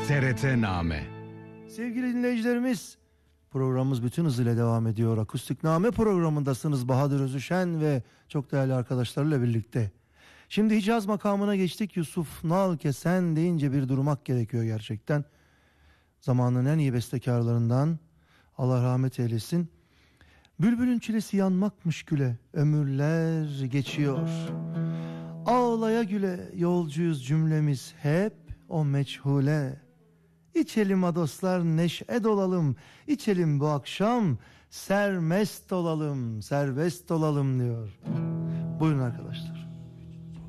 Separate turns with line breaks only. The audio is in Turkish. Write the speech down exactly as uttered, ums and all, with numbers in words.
T R T Name.
Sevgili dinleyicilerimiz, programımız bütün hızıyla devam ediyor. Akustik Name programındasınız Bahadır Özüşen ve çok değerli arkadaşlarıyla birlikte. Şimdi Hicaz makamına geçtik. Yusuf Nalkesen deyince bir durmak gerekiyor gerçekten. Zamanın en iyi bestekarlarından, Allah rahmet eylesin. Bülbülün çilesi yanmakmış güle, ömürler geçiyor. Ağlaya güle yolcuyuz cümlemiz hep o meçhule. İçelim ha dostlar, neşe dolalım, İçelim bu akşam sermest olalım, serbest olalım diyor. Buyurun arkadaşlar.